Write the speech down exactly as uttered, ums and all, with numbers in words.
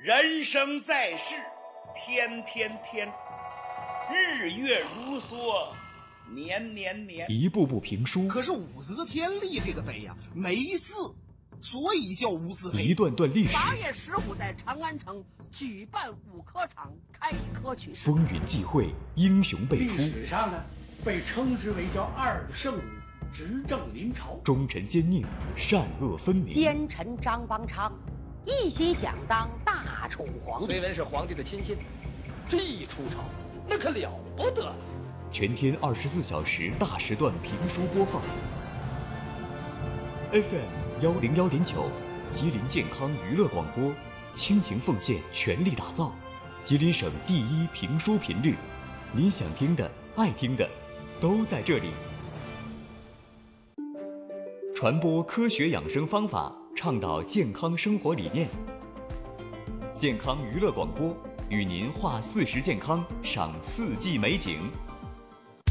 人生在世，天天天，日月如梭，年年年。 一部部评书， 可是武则天立这个碑呀、啊，没字，所以叫无字碑。 一段段历史。 八月十五在长安城举办五科场开科取士， 风云际会，英雄辈出。 历史上呢，被称之为叫二圣武，执政临朝。 忠臣奸佞，善恶分明。 奸臣张邦昌一心想当大宠皇帝。 崔文是皇帝的亲信，这一出朝，那可了不得了。 全天二十四小时大时段评书播放。F M 幺零幺点九，吉林健康娱乐广播，倾情奉献，全力打造吉林省第一评书频率。您想听的、爱听的，都在这里。传播科学养生方法，倡导健康生活理念。健康娱乐广播与您话四时健康，赏四季美景。